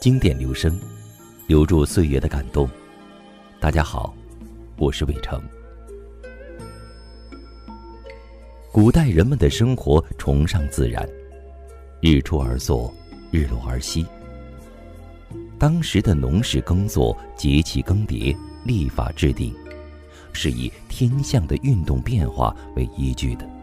经典留声，留住岁月的感动。大家好，我是伟成。古代人们的生活崇尚自然，日出而作，日落而息。当时的农事耕作、节气更迭、历法制定，是以天象的运动变化为依据的。